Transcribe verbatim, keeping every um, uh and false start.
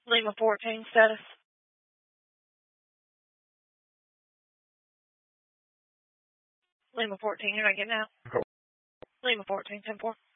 Lima fourteen status. Lima fourteen, you're not getting out. Lima fourteen, ten four.